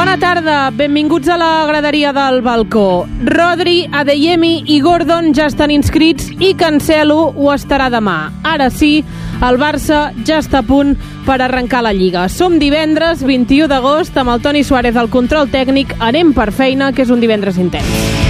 Bona tarda, benvinguts a la graderia del balcó. Rodri, Adeyemi i Gordon ja estan inscrits i Cancelo ho estarà demà. Ara sí, el Barça ja està a punt per arrencar la Lliga. Som divendres 21 d'agost amb el Toni Suárez al control tècnic. Anem per feina, que és un divendres intens.